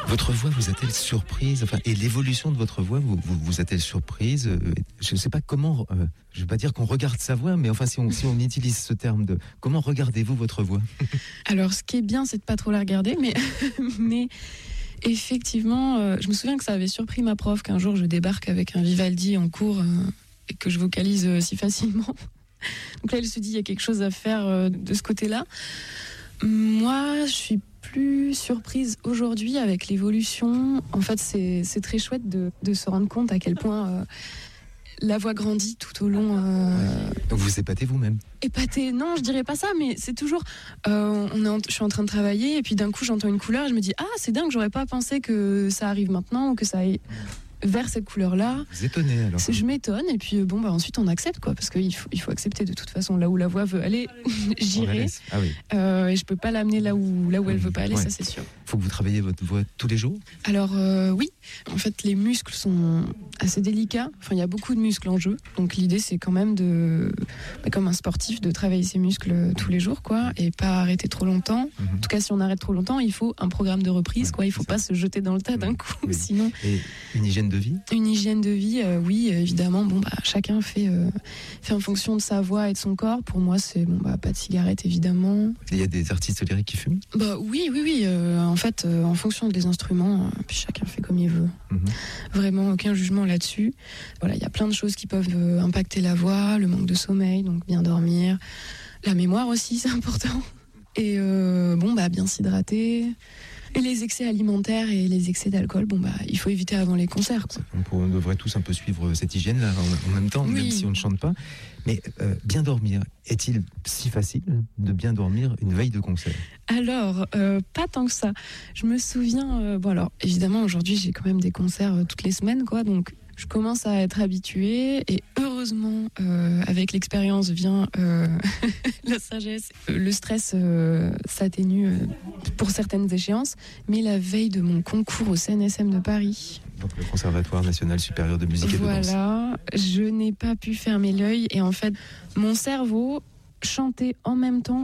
Votre voix vous a-t-elle surprise, et l'évolution de votre voix vous a-t-elle surprise? Je ne sais pas comment, je ne vais pas dire qu'on regarde sa voix, mais si on utilise ce terme de comment regardez-vous votre voix? Alors, ce qui est bien, c'est de pas trop la regarder, mais effectivement, je me souviens que ça avait surpris ma prof qu'un jour je débarque avec un Vivaldi en cours et que je vocalise si facilement. Donc là, elle se dit, il y a quelque chose à faire de ce côté-là. Moi, je suis plus surprise aujourd'hui avec l'évolution. En fait, c'est très chouette de se rendre compte à quel point la voix grandit tout au long. Donc vous épatez vous-même? Épaté, non, je dirais pas ça, mais c'est toujours. Je suis en train de travailler et puis d'un coup j'entends une couleur et je me dis c'est dingue, j'aurais pas pensé que ça arrive maintenant ou que ça aille vers cette couleur-là. Vous étonnez alors? Je m'étonne et puis ensuite on accepte quoi, parce qu'il faut accepter de toute façon là où la voix veut aller, j'irai. Ah oui. Et je peux pas l'amener là où elle veut pas aller, ça c'est sûr. Faut que vous travailliez votre voix tous les jours? Alors oui, en fait les muscles sont assez délicats. Enfin il y a beaucoup de muscles en jeu, donc l'idée c'est quand même comme un sportif, de travailler ses muscles tous les jours quoi, et pas arrêter trop longtemps. En tout cas si on arrête trop longtemps, il faut un programme de reprise quoi. Il faut pas se jeter dans le tas d'un coup, sinon. Et une hygiène de vie? Une hygiène de vie, oui, évidemment. Chacun fait en fonction de sa voix et de son corps. Pour moi, c'est pas de cigarette, évidemment. Il y a des artistes lyriques qui fument? Oui. En fait, en fonction des instruments, puis chacun fait comme il veut. Vraiment, aucun jugement là-dessus. Voilà, il y a plein de choses qui peuvent impacter la voix, le manque de sommeil, donc bien dormir, la mémoire aussi, c'est important. Et bien s'hydrater. Et les excès alimentaires et les excès d'alcool, il faut éviter avant les concerts, quoi. On devrait tous un peu suivre cette hygiène-là en même temps, même si on ne chante pas. Mais bien dormir, est-il si facile de bien dormir une veille de concert? Alors, pas tant que ça. Je me souviens, évidemment, aujourd'hui, j'ai quand même des concerts toutes les semaines, quoi, donc je commence à être habituée et heureusement, avec l'expérience vient la sagesse. Le stress s'atténue pour certaines échéances, mais la veille de mon concours au CNSM de Paris... Donc le Conservatoire National Supérieur de Musique et de Danse. Voilà, je n'ai pas pu fermer l'œil et en fait, mon cerveau chantait en même temps